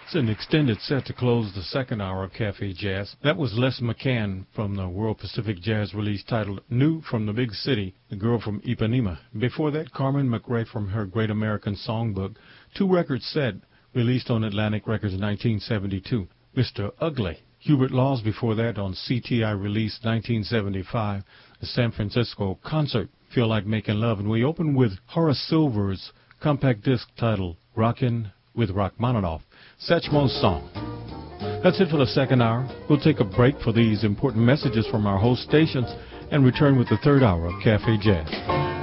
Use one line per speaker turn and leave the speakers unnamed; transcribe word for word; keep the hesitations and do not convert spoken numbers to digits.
It's an extended set to close the second hour of Cafe Jazz. That was Les McCann from the World Pacific Jazz release titled New from the Big City, The Girl from Ipanema. Before that, Carmen McRae from her Great American Songbook, two records set, released on Atlantic Records in nineteen seventy-two. Mister Ugly. Hubert Laws before that on C T I release nineteen seventy-five, the San Francisco Concert, Feel Like Making Love. And we open with Horace Silver's compact disc titled Rockin' with Rachmaninoff, Satchmo's song. That's it for the second hour. We'll take a break for these important messages from our host stations and return with the third hour of Cafe Jazz.